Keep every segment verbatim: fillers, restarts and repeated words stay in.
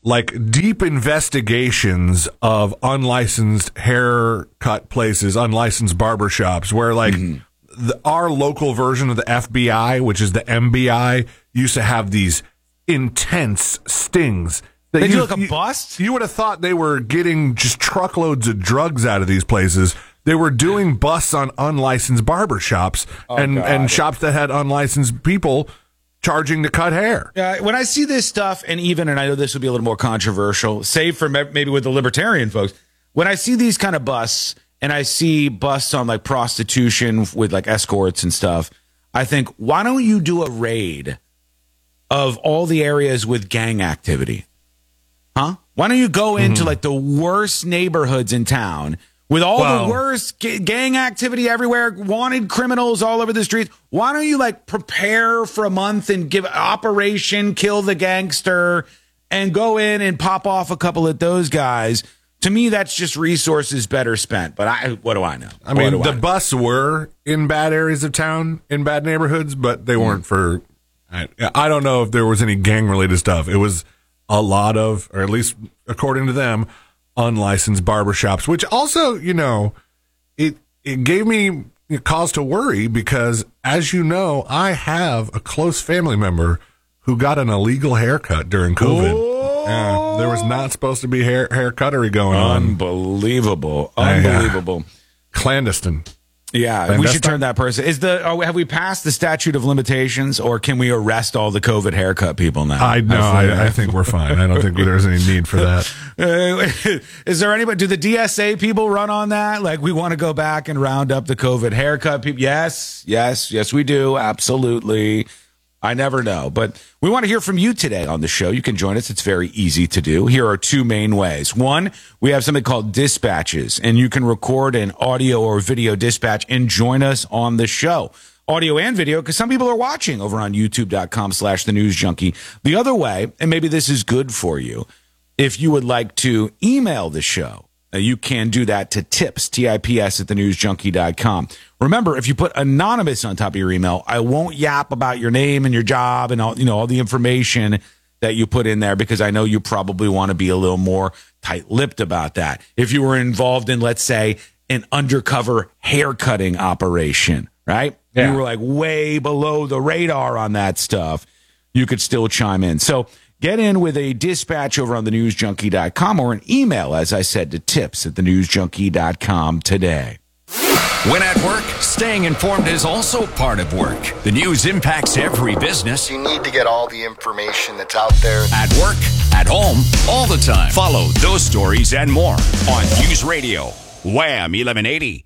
like deep investigations of unlicensed haircut places, unlicensed barbershops, where like mm-hmm. the, our local version of the F B I, which is the M B I, used to have these intense stings. That they you, do like a you, bust? You would have thought they were getting just truckloads of drugs out of these places. They were doing busts on unlicensed barbershops oh, and, and shops that had unlicensed people charging to cut hair. Yeah, when I see this stuff, and even, and I know this would be a little more controversial, save for maybe with the libertarian folks, when I see these kind of busts, and I see busts on like prostitution with like escorts and stuff, I think, why don't you do a raid of all the areas with gang activity? Huh? Why don't you go into mm-hmm. like the worst neighborhoods in town with all well, the worst g- gang activity everywhere, wanted criminals all over the streets? Why don't you like prepare for a month and give Operation Kill the Gangster and go in and pop off a couple of those guys? To me, that's just resources better spent. But I, what do I know? I mean, the busts were in bad areas of town, in bad neighborhoods, but they weren't for. I, I don't know if there was any gang related stuff. It was a lot of, or at least according to them, unlicensed barbershops, which also, you know, it it gave me cause to worry because, as you know, I have a close family member who got an illegal haircut during COVID. Oh. Yeah, there was not supposed to be hair haircuttery going on. Unbelievable. Unbelievable. Uh, clandestine. Yeah, Clandestine? We should turn that person. Is the oh, have we passed the statute of limitations, or can we arrest all the COVID haircut people now? I know. I, I think we're fine. I don't think there's any need for that. Uh, is there anybody? Do the D S A people run on that? Like, we want to go back and round up the COVID haircut people? Yes, yes, yes, we do. Absolutely. I never know, but we want to hear from you today on the show. You can join us. It's very easy to do. Here are two main ways. One, we have something called dispatches, and you can record an audio or video dispatch and join us on the show. Audio and video, because some people are watching over on youtube.com slash the news junkie. The other way, and maybe this is good for you, if you would like to email the show, uh, you can do that to tips, T I P S at the news junkie dot com. Remember, if you put anonymous on top of your email, I won't yap about your name and your job and all, you know, all the information that you put in there, because I know you probably want to be a little more tight-lipped about that. If you were involved in, let's say, an undercover haircutting operation, right? Yeah. You were like way below the radar on that stuff, you could still chime in. So get in with a dispatch over on the news junkie dot com or an email, as I said, to tips at the news junkie dot com today. When at work, staying informed is also part of work. The news impacts every business. You need to get all the information that's out there. At work, at home, all the time. Follow those stories and more on News Radio, Wham eleven eighty.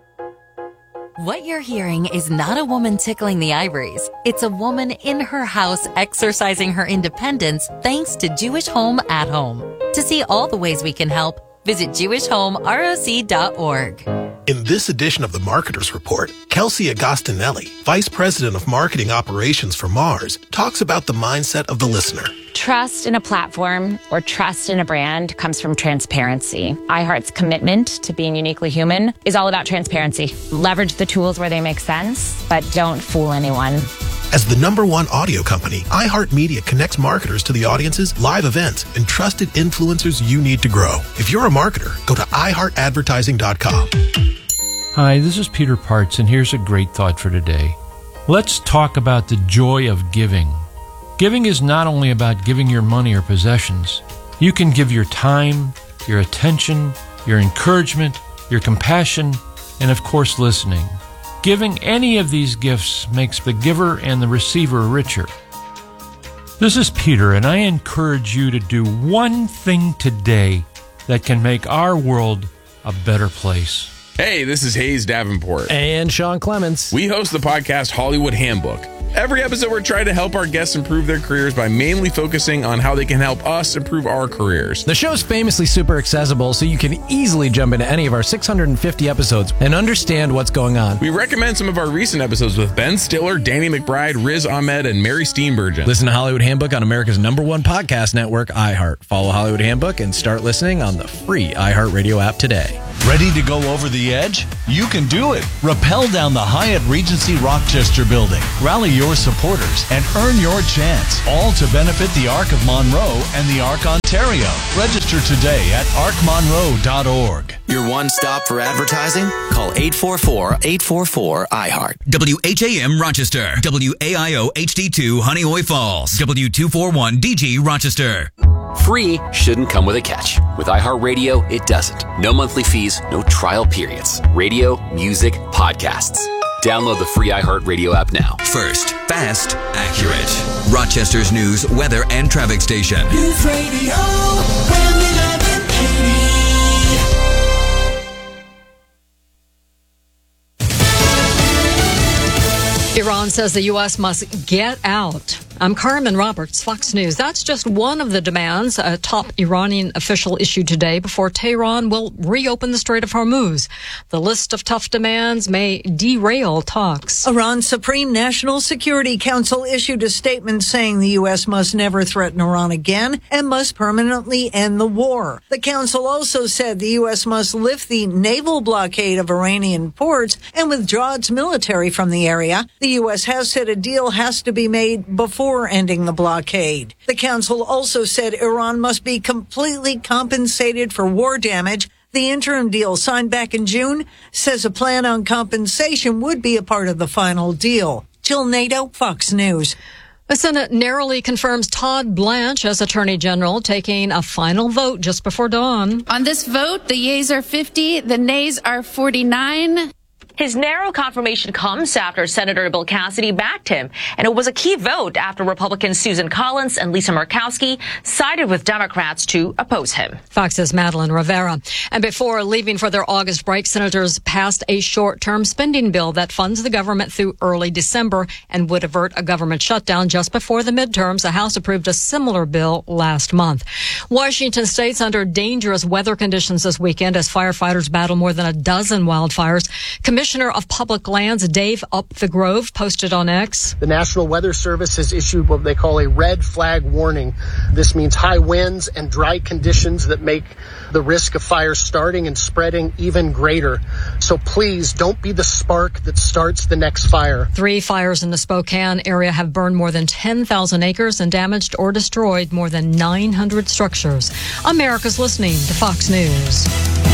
What you're hearing is not a woman tickling the ivories. It's a woman in her house exercising her independence thanks to Jewish Home at Home. To see all the ways we can help, visit jewish home roc dot org. In this edition of the Marketers Report, Kelsey Agostinelli, Vice President of Marketing Operations for Mars, talks about the mindset of the listener. Trust in a platform or trust in a brand comes from transparency. iHeart's commitment to being uniquely human is all about transparency. Leverage the tools where they make sense, but don't fool anyone. As the number one audio company, iHeartMedia connects marketers to the audiences, live events, and trusted influencers you need to grow. If you're a marketer, go to i heart advertising dot com. Hi, this is Peter Parts, and here's a great thought for today. Let's talk about the joy of giving. Giving is not only about giving your money or possessions. You can give your time, your attention, your encouragement, your compassion, and of course, listening. Giving any of these gifts makes the giver and the receiver richer. This is Peter, and I encourage you to do one thing today that can make our world a better place. Hey, this is Hayes Davenport. And Sean Clements. We host the podcast Hollywood Handbook. Every episode, we're trying to help our guests improve their careers by mainly focusing on how they can help us improve our careers. The show's famously super accessible, so you can easily jump into any of our six hundred fifty episodes and understand what's going on. We recommend some of our recent episodes with Ben Stiller, Danny McBride, Riz Ahmed, and Mary Steenburgen. Listen to Hollywood Handbook on America's number one podcast network, iHeart. Follow Hollywood Handbook and start listening on the free iHeartRadio app today. Ready to go over the edge? You can do it. Rappel down the Hyatt Regency Rochester building. Rally your supporters and earn your chance. All to benefit the Arc of Monroe and the Arc Ontario. Register today at arc monroe dot org. Your one stop for advertising? Call eight four four, eight four four, I heart. W H A M Rochester. W A I O H D two Honeoye Falls. W two forty-one D G Rochester. Free shouldn't come with a catch. With iHeartRadio, it doesn't. No monthly fees, no trial periods. Radio, music, podcasts. Download the free iHeartRadio app now. First, fast, accurate. Rochester's news, weather, and traffic station. News Radio eleven eighty. Iran says the U S must get out. I'm Carmen Roberts, Fox News. That's just one of the demands a top Iranian official issued today before Tehran will reopen the Strait of Hormuz. The list of tough demands may derail talks. Iran's Supreme National Security Council issued a statement saying the U S must never threaten Iran again and must permanently end the war. The council also said the U S must lift the naval blockade of Iranian ports and withdraw its military from the area. The U S has said a deal has to be made before ending the blockade. The council also said Iran must be completely compensated for war damage. The interim deal signed back in June says a plan on compensation would be a part of the final deal. Jill Nato, Fox News. The Senate narrowly confirms Todd Blanche as Attorney General, taking a final vote just before dawn. On this vote, the yeas are fifty, the nays are forty-nine. His narrow confirmation comes after Senator Bill Cassidy backed him, and it was a key vote after Republicans Susan Collins and Lisa Murkowski sided with Democrats to oppose him. Fox's Madeline Rivera. And before leaving for their August break, senators passed a short-term spending bill that funds the government through early December and would avert a government shutdown just before the midterms. The House approved a similar bill last month. Washington State's under dangerous weather conditions this weekend as firefighters battle more than a dozen wildfires. Commissioner of Public Lands Dave Up-the-Grove posted on X. The National Weather Service has issued what they call a red flag warning. This means high winds and dry conditions that make the risk of fire starting and spreading even greater. So please don't be the spark that starts the next fire. Three fires in the Spokane area have burned more than ten thousand acres and damaged or destroyed more than nine hundred structures. America's listening to Fox News.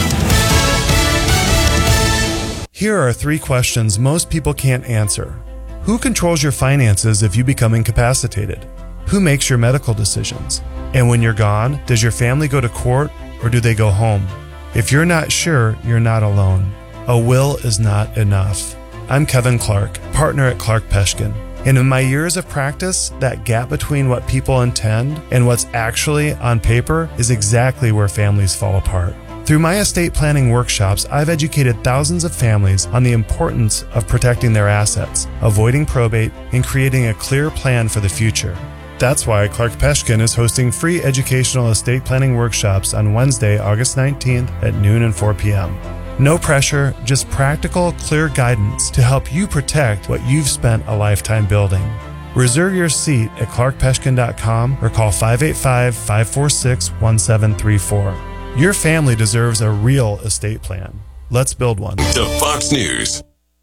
Here are three questions most people can't answer. Who controls your finances if you become incapacitated? Who makes your medical decisions? And when you're gone, does your family go to court or do they go home? If you're not sure, you're not alone. A will is not enough. I'm Kevin Clark, partner at Clark Peshkin. And in my years of practice, that gap between what people intend and what's actually on paper is exactly where families fall apart. Through my estate planning workshops, I've educated thousands of families on the importance of protecting their assets, avoiding probate, and creating a clear plan for the future. That's why Clark Peshkin is hosting free educational estate planning workshops on Wednesday, August nineteenth at noon and four p.m. No pressure, just practical, clear guidance to help you protect what you've spent a lifetime building. Reserve your seat at clark peshkin dot com or call five eight five, five four six, one seven three four. Your family deserves a real estate plan. Let's build one. To Fox News.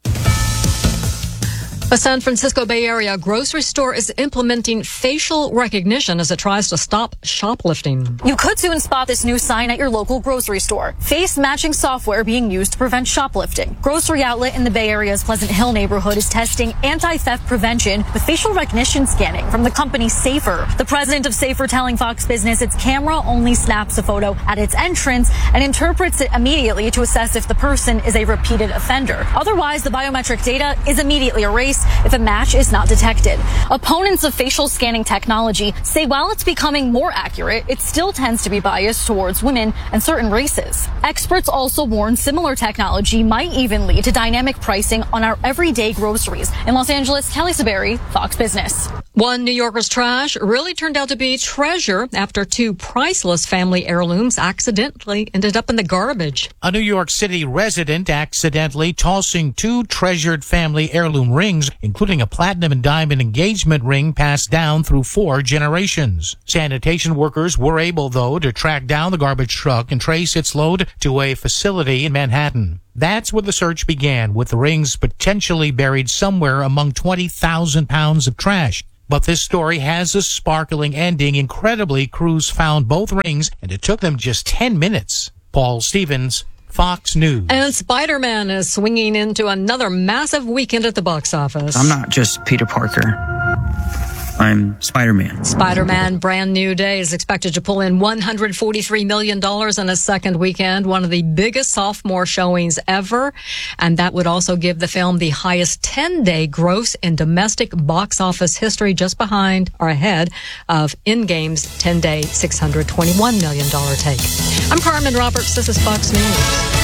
A San Francisco Bay Area grocery store is implementing facial recognition as it tries to stop shoplifting. You could soon spot this new sign at your local grocery store. Face matching software being used to prevent shoplifting. Grocery outlet in the Bay Area's Pleasant Hill neighborhood is testing anti-theft prevention with facial recognition scanning from the company Safer. The president of Safer telling Fox Business its camera only snaps a photo at its entrance and interprets it immediately to assess if the person is a repeated offender. Otherwise, the biometric data is immediately erased if a match is not detected. Opponents of facial scanning technology say while it's becoming more accurate, it still tends to be biased towards women and certain races. Experts also warn similar technology might even lead to dynamic pricing on our everyday groceries. In Los Angeles, Kelly Saberi, Fox Business. One New Yorker's trash really turned out to be treasure after two priceless family heirlooms accidentally ended up in the garbage. A New York City resident accidentally tossing two treasured family heirloom rings, including a platinum and diamond engagement ring passed down through four generations. Sanitation workers were able, though, to track down the garbage truck and trace its load to a facility in Manhattan. That's where the search began, with the rings potentially buried somewhere among twenty thousand pounds of trash. But this story has a sparkling ending. Incredibly, crews found both rings, and it took them just ten minutes. Paul Stevens, Fox News. And Spider-Man is swinging into another massive weekend at the box office. I'm not just Peter Parker. I'm Spider-Man. Spider-Man Brand New Day is expected to pull in one hundred forty-three million dollars in a second weekend, one of the biggest sophomore showings ever. And that would also give the film the highest ten-day gross in domestic box office history, just behind or ahead of Endgame's ten-day six hundred twenty-one million dollars take. I'm Carmen Roberts. This is Fox News.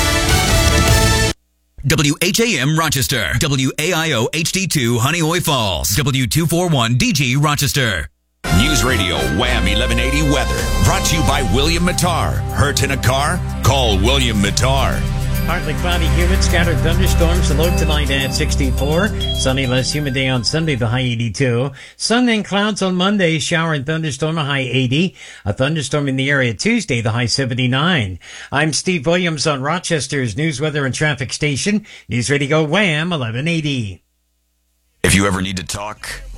W H A M Rochester, W A I O H D two Honeoye Falls, W two forty-one D G Rochester. News Radio Wham eleven eighty weather, brought to you by William Mattar. Hurt in a car? Call William Mattar. Partly cloudy, humid, scattered thunderstorms. The low tonight at sixty-four. Sunny, less humid day on Sunday, the high eighty-two. Sun and clouds on Monday, shower and thunderstorm, a high eighty. A thunderstorm in the area Tuesday, the high seventy-nine. I'm Steve Williams on Rochester's News, Weather, and Traffic Station. News Radio Wham eleven eighty. If you ever need to talk